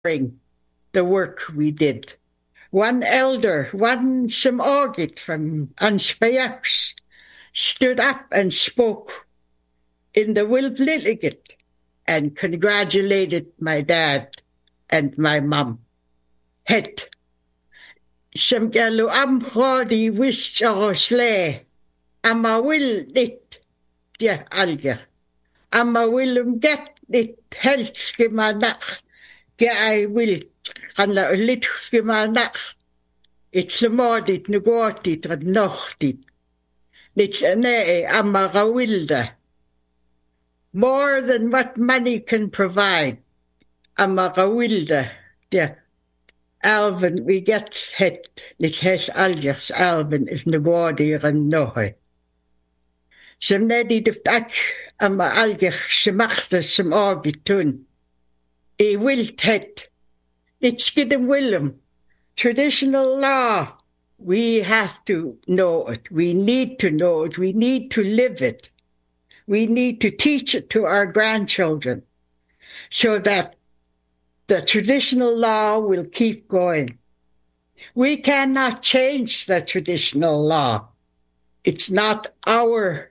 the work we did. One elder, one Simogit from Anspayaks, stood up and spoke in the Wilfliligit and congratulated my dad and my mom. Het. Simgalu amkhodi wish sle. Amma will it, dear Alga. Amma will get it helps gemanak. I will anna lit gemanak. It's a modit negotit and nochtit. It's ne amma gawilda. More than what money can provide. Amma gawilda, dear. Alvin, we get het. It has aljas Alvin is negodi and nohe. Some nedi diftak amma algach semachta some orgitun. E will het. It's given Willem. Traditional law. We have to know it. We need to know it. We need to live it. We need to teach it to our grandchildren so that the traditional law will keep going. We cannot change the traditional law. It's not for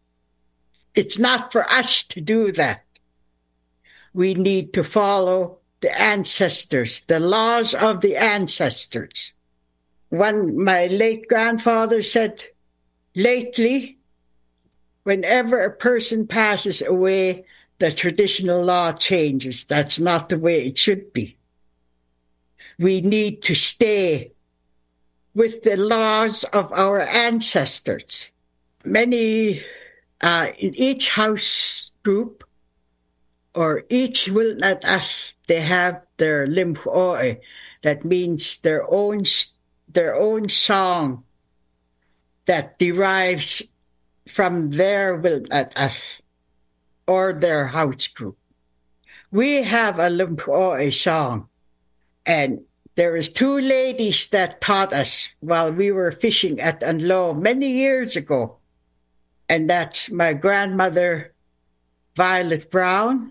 us to do that. We need to follow the ancestors, the laws of the ancestors. My late grandfather said, lately, whenever a person passes away, the traditional law changes. That's not the way it should be. We need to stay with the laws of our ancestors. Many, in each house group, or each Wilnat they have their limchoe. That means their own song that derives from their Wilnat or their house group. We have a limchoe song, and there is two ladies that taught us while we were fishing at Anlo many years ago, and that's my grandmother, Violet Brown,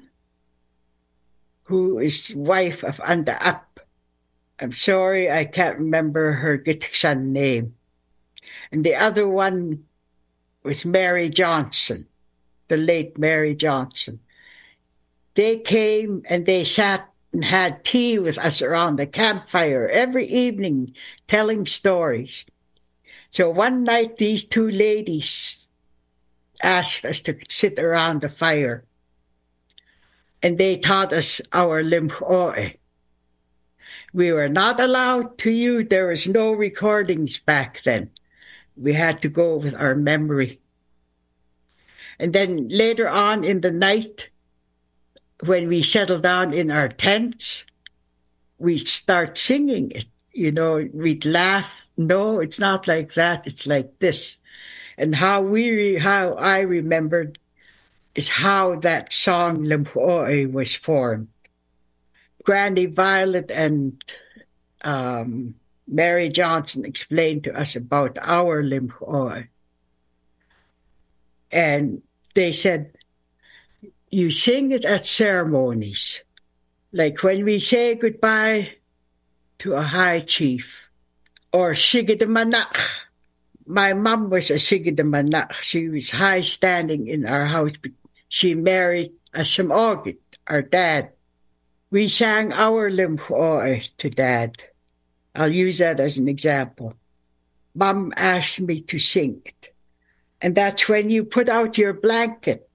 who is wife of Anda Up. I'm sorry, I can't remember her Gitxan name. And the other one was Mary Johnson, the late Mary Johnson. They came and they sat and had tea with us around the campfire every evening, telling stories. So one night, these two ladies asked us to sit around the fire, and they taught us our limchoe. We were not allowed to use, there was no recordings back then. We had to go with our memory. And then later on in the night, when we settled down in our tents, we'd start singing it. You know, we'd laugh. No, it's not like that. It's like this. And how I remembered is how that song Limpoe was formed. Granny Violet and Mary Johnson explained to us about our Limpoe. And they said, you sing it at ceremonies. Like when we say goodbye to a high chief or Sigidamanak. My mom was a Sigidamanak. She was high standing in our house. She married a Samogit, our dad. We sang our Limpoe to Dad. I'll use that as an example. Mom asked me to sing it. And that's when you put out your blanket.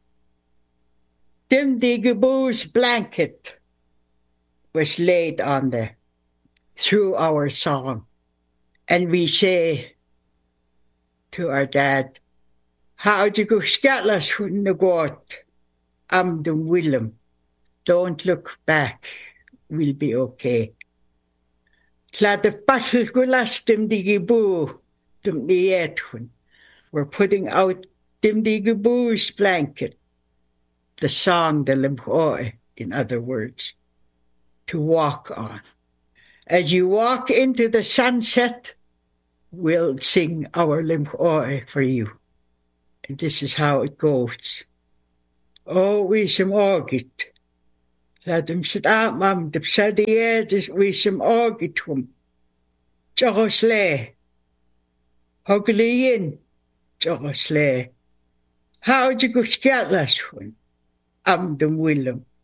Dimdigaboo's blanket was laid on there through our song. And we say to our dad, how'd you go scatlas nagot amdum Willem? Don't look back. We'll be okay. Tladapasl gulas dimdigaboo dum nietun. We're putting out Dimdigaboo's blanket, the song, the Limpoe, in other words, to walk on. As you walk into the sunset, we'll sing our Limpoe for you. And this is how it goes. O we some orgit, Ladum sit mam the psadier wisum orgitum. Jogosle. Hoglien. Jogosle. How do you go scatless one? Am the Willem.